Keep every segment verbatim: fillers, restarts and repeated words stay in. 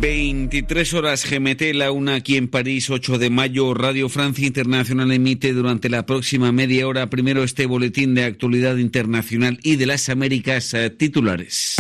veintitrés horas G M T, la una aquí en París, ocho de mayo. Radio Francia Internacional emite durante la próxima media hora primero este boletín de actualidad internacional y de las Américas. eh, titulares.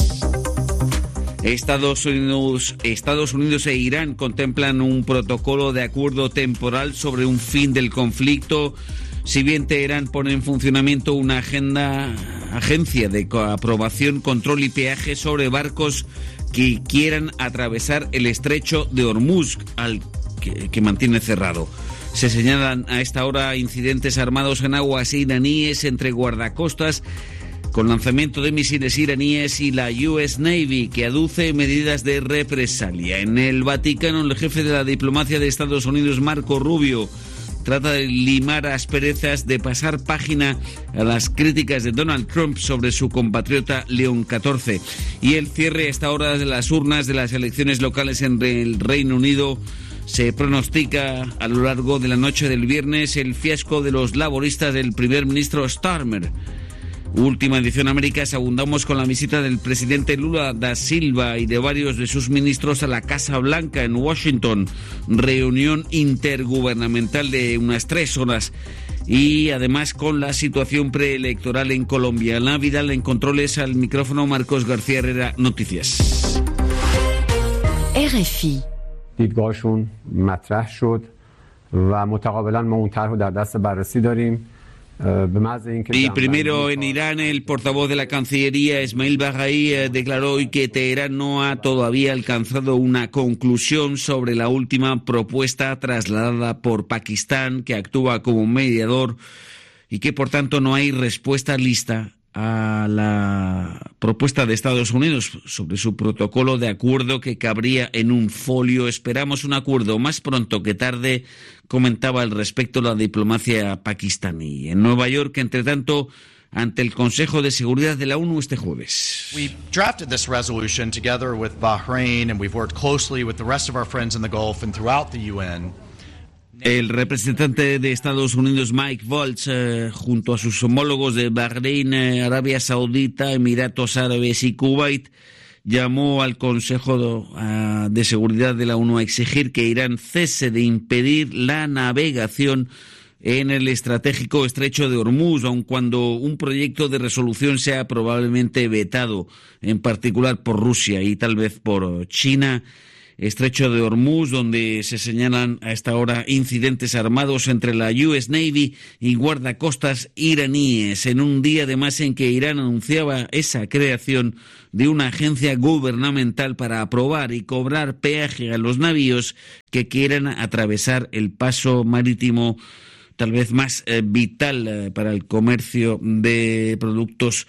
Estados Unidos, Estados Unidos e Irán contemplan un protocolo de acuerdo temporal sobre un fin del conflicto. Si bien Teherán pone en funcionamiento una agenda, agencia de aprobación, control y peaje sobre barcos que quieran atravesar el estrecho de Hormuz, al que, que mantiene cerrado. Se señalan a esta hora incidentes armados en aguas iraníes entre guardacostas con lanzamiento de misiles iraníes y la U S Navy, que aduce medidas de represalia. En el Vaticano, el jefe de la diplomacia de Estados Unidos, Marco Rubio, trata de limar asperezas, de pasar página a las críticas de Donald Trump sobre su compatriota León catorce. Y el cierre a esta hora de las urnas de las elecciones locales en el Reino Unido. Se pronostica a lo largo de la noche del viernes el fiasco de los laboristas del primer ministro Starmer. Última edición Américas, abundamos con la visita del presidente Lula da Silva y de varios de sus ministros a la Casa Blanca en Washington. Reunión intergubernamental de unas tres horas. Y además con la situación preelectoral en Colombia. La Vidal en controles, al micrófono Marcos García Herrera, Noticias. R F I. دیدگاهشون مطرح شد و متقابلا ما اون طرح رو در دست بررسی داریم. Y primero en Irán, el portavoz de la Cancillería, Esmail Baghai, declaró hoy que Teherán no ha todavía alcanzado una conclusión sobre la última propuesta trasladada por Pakistán, que actúa como mediador, y que por tanto no hay respuesta lista a la propuesta de Estados Unidos sobre su protocolo de acuerdo que cabría en un folio. Esperamos un acuerdo más pronto que tarde, comentaba al respecto la diplomacia pakistaní. En Nueva York, entre tanto, ante el Consejo de Seguridad de la ONU este jueves. We drafted this resolution together with Bahrain, and we've worked closely with the rest of our friends in the Gulf and throughout the U N. El representante de Estados Unidos, Mike Waltz, eh, junto a sus homólogos de Bahrein, eh, Arabia Saudita, Emiratos Árabes y Kuwait, llamó al Consejo de, uh, de Seguridad de la ONU a exigir que Irán cese de impedir la navegación en el estratégico estrecho de Hormuz, aun cuando un proyecto de resolución sea probablemente vetado, en particular por Rusia y tal vez por China. Estrecho de Hormuz, donde se señalan a esta hora incidentes armados entre la U S Navy y guardacostas iraníes, en un día además en que Irán anunciaba esa creación de una agencia gubernamental para aprobar y cobrar peaje a los navíos que quieran atravesar el paso marítimo tal vez más eh, vital eh, para el comercio de productos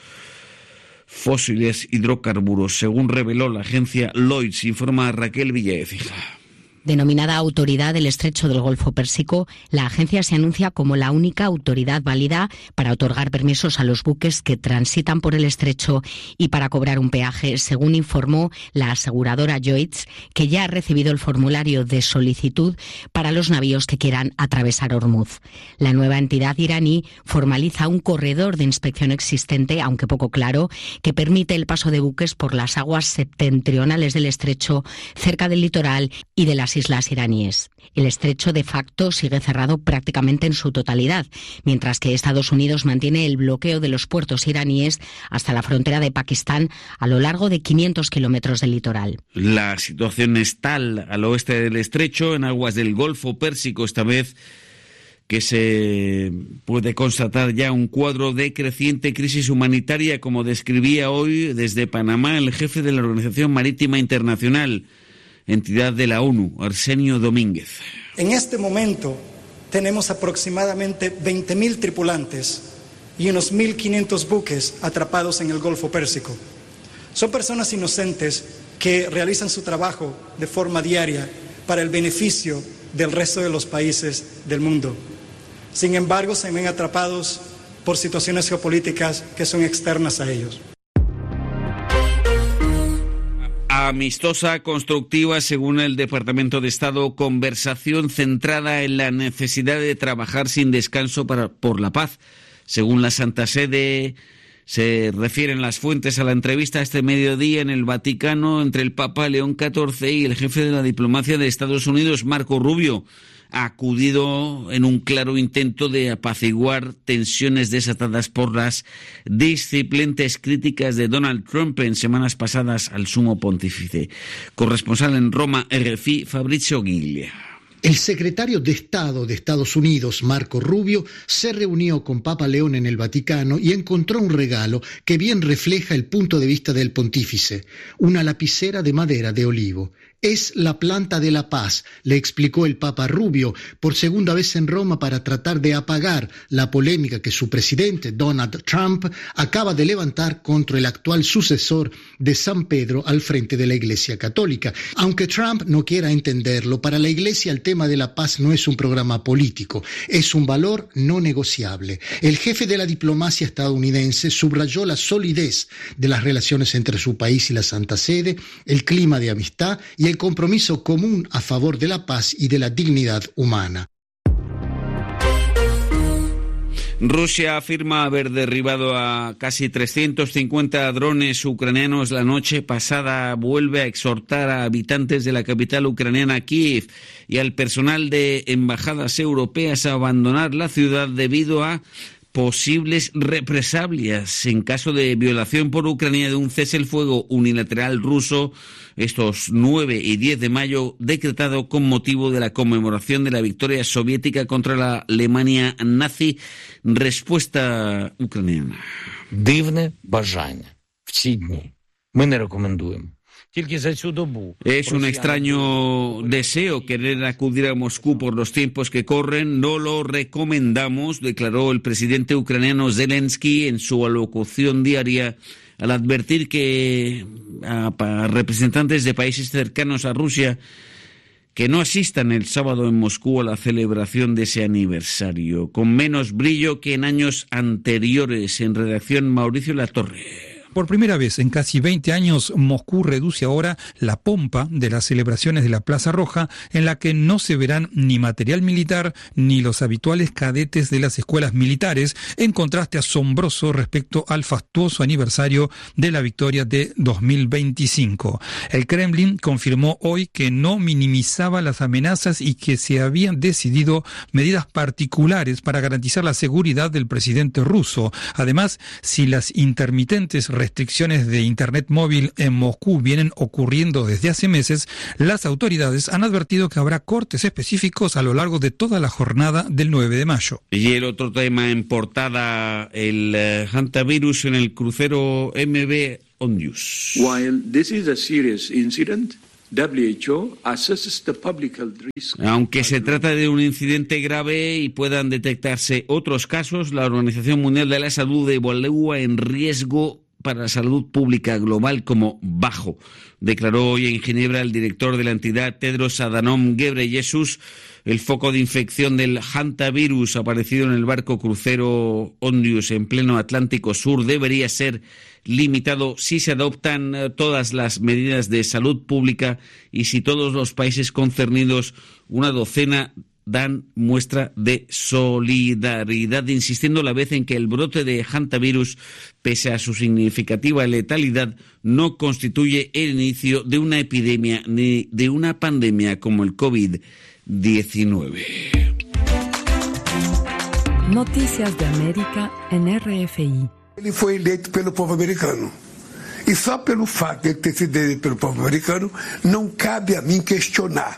fósiles, hidrocarburos, según reveló la agencia Lloyd's, informa Raquel Villaécija. Denominada Autoridad del Estrecho del Golfo Pérsico, la agencia se anuncia como la única autoridad válida para otorgar permisos a los buques que transitan por el estrecho y para cobrar un peaje, según informó la aseguradora Lloyd's, que ya ha recibido el formulario de solicitud para los navíos que quieran atravesar Hormuz. La nueva entidad iraní formaliza un corredor de inspección existente, aunque poco claro, que permite el paso de buques por las aguas septentrionales del estrecho, cerca del litoral y de las islas iraníes. El estrecho de facto sigue cerrado prácticamente en su totalidad, mientras que Estados Unidos mantiene el bloqueo de los puertos iraníes hasta la frontera de Pakistán a lo largo de quinientos kilómetros del litoral. La situación es tal al oeste del estrecho, en aguas del Golfo Pérsico esta vez, que se puede constatar ya un cuadro de creciente crisis humanitaria, como describía hoy desde Panamá el jefe de la Organización Marítima Internacional, entidad de la ONU, Arsenio Domínguez. En este momento tenemos aproximadamente veinte mil tripulantes y unos mil quinientos buques atrapados en el Golfo Pérsico. Son personas inocentes que realizan su trabajo de forma diaria para el beneficio del resto de los países del mundo. Sin embargo, se ven atrapados por situaciones geopolíticas que son externas a ellos. Amistosa, constructiva, según el Departamento de Estado, conversación centrada en la necesidad de trabajar sin descanso para, por la paz. Según la Santa Sede, Se refieren las fuentes a la entrevista este mediodía en el Vaticano entre el Papa León catorce y el jefe de la diplomacia de Estados Unidos, Marco Rubio, acudido en un claro intento de apaciguar tensiones desatadas por las disciplentes críticas de Donald Trump en semanas pasadas al sumo pontífice. Corresponsal en Roma, R F I, Fabrizio Ghiglia. El secretario de Estado de Estados Unidos, Marco Rubio, se reunió con Papa León en el Vaticano y encontró un regalo que bien refleja el punto de vista del pontífice, una lapicera de madera de olivo. Es la planta de la paz, le explicó el Papa Rubio, por segunda vez en Roma para tratar de apagar la polémica que su presidente, Donald Trump, acaba de levantar contra el actual sucesor de San Pedro al frente de la Iglesia Católica. Aunque Trump no quiera entenderlo, para la Iglesia el tema de la paz no es un programa político, es un valor no negociable. El jefe de la diplomacia estadounidense subrayó la solidez de las relaciones entre su país y la Santa Sede, el clima de amistad y el compromiso común a favor de la paz y de la dignidad humana. Rusia afirma haber derribado a casi trescientos cincuenta drones ucranianos la noche pasada. Vuelve a exhortar a habitantes de la capital ucraniana, Kiev, y al personal de embajadas europeas a abandonar la ciudad debido a posibles represalias en caso de violación por Ucrania de un cese el fuego unilateral ruso estos nueve y diez de mayo, decretado con motivo de la conmemoración de la victoria soviética contra la Alemania nazi. Respuesta ucraniana. Дивне бажання в ці дні. Ми не рекомендуємо. Es un extraño deseo querer acudir a Moscú por los tiempos que corren. No lo recomendamos, declaró el presidente ucraniano Zelensky en su alocución diaria al advertir que a, a representantes de países cercanos a Rusia que no asistan el sábado en Moscú a la celebración de ese aniversario, con menos brillo que en años anteriores. En redacción, Mauricio Latorre. Por primera vez en casi veinte años, Moscú reduce ahora la pompa de las celebraciones de la Plaza Roja, en la que no se verán ni material militar ni los habituales cadetes de las escuelas militares, en contraste asombroso respecto al fastuoso aniversario de la victoria de dos mil veinticinco. El Kremlin confirmó hoy que no minimizaba las amenazas y que se habían decidido medidas particulares para garantizar la seguridad del presidente ruso. Además, si las intermitentes restricciones de Internet móvil en Moscú vienen ocurriendo desde hace meses, las autoridades han advertido que habrá cortes específicos a lo largo de toda la jornada del nueve de mayo. Y el otro tema en portada, el uh, hantavirus en el crucero M V Ondius. While this is a serious incident, W H O assesses the public health risk. Aunque se trata de un incidente grave y puedan detectarse otros casos, la Organización Mundial de la Salud evalúa en riesgo para la salud pública global como bajo, declaró hoy en Ginebra el director de la entidad, Tedros Adhanom Ghebreyesus. El foco de infección del hantavirus aparecido en el barco crucero Ondius en pleno Atlántico Sur debería ser limitado si se adoptan todas las medidas de salud pública y si todos los países concernidos, una docena, dan muestra de solidaridad, insistiendo a la vez en que el brote de hantavirus, pese a su significativa letalidad, no constituye el inicio de una epidemia ni de una pandemia como el COVID diecinueve. Noticias de América en R F I. Ele foi eleito pelo povo americano. E só pelo fato de ter sido eleito pelo povo americano, não cabe a mim questionar.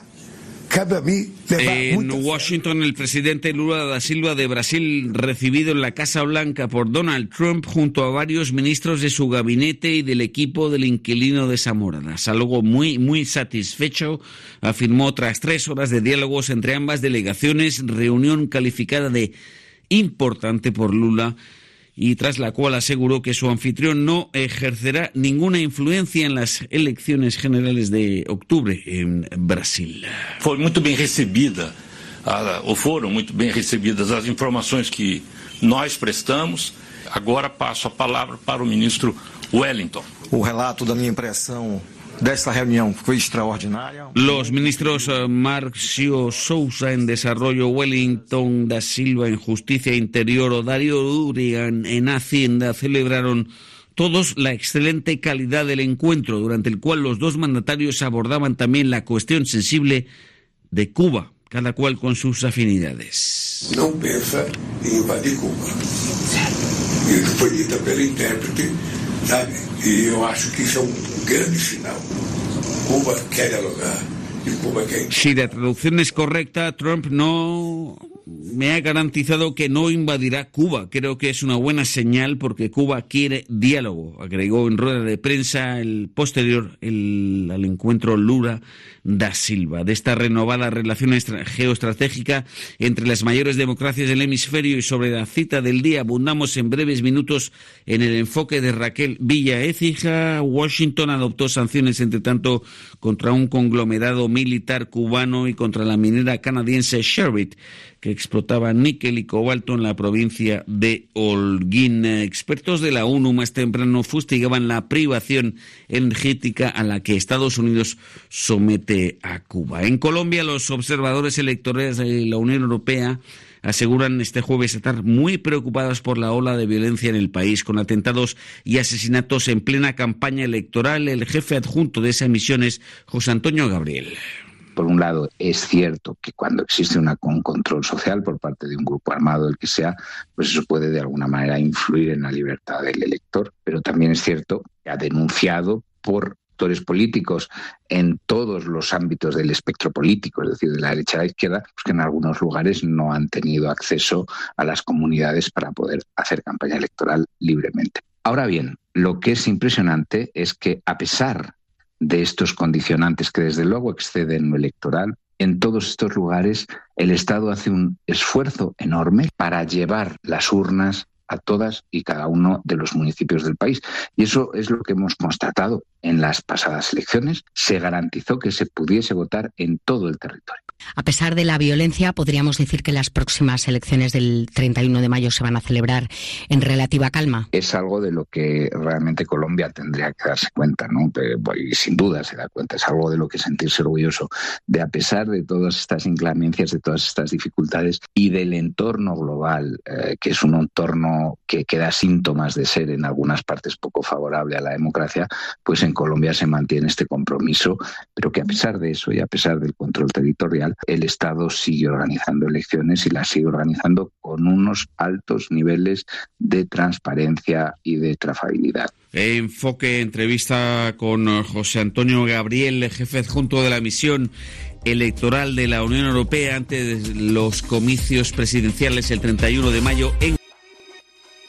En Washington, el presidente Lula da Silva de Brasil, recibido en la Casa Blanca por Donald Trump junto a varios ministros de su gabinete y del equipo del inquilino de Zamora. Algo muy, muy satisfecho, afirmó tras tres horas de diálogos entre ambas delegaciones, reunión calificada de importante por Lula, y tras la cual aseguró que su anfitrión no ejercerá ninguna influencia en las elecciones generales de octubre en Brasil. Foi muito bem recebida, ou foram muito bem recebidas as informações que nós prestamos. Agora passo a palavra para o ministro Wellington. O relato da minha impressão desta reunião foi extraordinária. Los ministros Marcio Sousa en Desarrollo, Wellington da Silva en Justicia e Interior o Dario Durigan en Hacienda celebraron todos la excelente calidad del encuentro, durante el cual los dos mandatarios abordaban también la cuestión sensible de Cuba, cada cual con sus afinidades. No pensa en invadir Cuba. Y eso fue dita pela intérprete, sabe? Y yo acho que eso es un gran sinal. Cuba quiere dialogar y Cuba quiere... Si la traducción es correcta, Trump no me ha garantizado que no invadirá Cuba. Creo que es una buena señal porque Cuba quiere diálogo, agregó en rueda de prensa el posterior el, al encuentro Lula da Silva. De esta renovada relación geoestratégica entre las mayores democracias del hemisferio y sobre la cita del día abundamos en breves minutos en el enfoque de Raquel Villa Écija. Washington adoptó sanciones, entre tanto, contra un conglomerado militar cubano y contra la minera canadiense Sherbit, que explotaba níquel y cobalto en la provincia de Holguín. Expertos de la ONU más temprano fustigaban la privación energética a la que Estados Unidos somete a Cuba. En Colombia, los observadores electorales de la Unión Europea aseguran este jueves estar muy preocupados por la ola de violencia en el país, con atentados y asesinatos en plena campaña electoral. El jefe adjunto de esa misión es José Antonio Gabriel. Por un lado, es cierto que cuando existe una, un control social por parte de un grupo armado, el que sea, pues eso puede de alguna manera influir en la libertad del elector. Pero también es cierto que ha denunciado por actores políticos en todos los ámbitos del espectro político, es decir, de la derecha a la izquierda, pues que en algunos lugares no han tenido acceso a las comunidades para poder hacer campaña electoral libremente. Ahora bien, lo que es impresionante es que a pesar de estos condicionantes que desde luego exceden lo electoral, en todos estos lugares el Estado hace un esfuerzo enorme para llevar las urnas a todas y cada uno de los municipios del país. Y eso es lo que hemos constatado en las pasadas elecciones. Se garantizó que se pudiese votar en todo el territorio. A pesar de la violencia, podríamos decir que las próximas elecciones del treinta y uno de mayo se van a celebrar en relativa calma. Es algo de lo que realmente Colombia tendría que darse cuenta, ¿no? Y sin duda se da cuenta. Es algo de lo que sentirse orgulloso, de a pesar de todas estas inclemencias, de todas estas dificultades y del entorno global, eh, que es un entorno que, que da síntomas de ser en algunas partes poco favorable a la democracia, pues en Colombia se mantiene este compromiso, pero que a pesar de eso y a pesar del control territorial, el Estado sigue organizando elecciones y las sigue organizando con unos altos niveles de transparencia y de trazabilidad. Enfoque, entrevista con José Antonio Gabriel, jefe adjunto de la misión electoral de la Unión Europea ante los comicios presidenciales el treinta y uno de mayo en...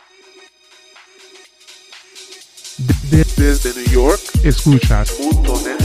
Desde New York, escuchas Punto Net.